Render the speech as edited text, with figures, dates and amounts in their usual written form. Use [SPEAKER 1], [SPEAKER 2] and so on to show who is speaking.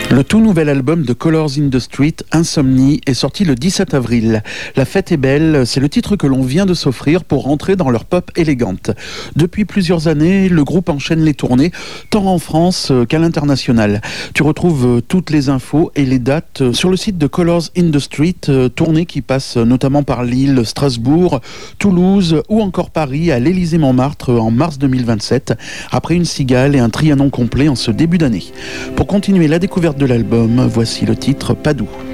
[SPEAKER 1] Le tout nouvel album de Colors in the Street, Insomnie, est sorti le 17 avril. La fête est belle, c'est le titre que l'on vient de s'offrir pour rentrer dans leur pop élégante. Depuis plusieurs années, le groupe enchaîne les tournées, tant en France qu'à l'international. Tu retrouves toutes les infos et les dates sur le site de Colors in the Street, tournées qui passent notamment par Lille, Strasbourg, Toulouse ou encore Paris à l'Élysée-Montmartre en mars 2027, après une cigale et un Trianon complet en ce début d'année. Pour continuer la découverte de l'album, voici le titre Padoue.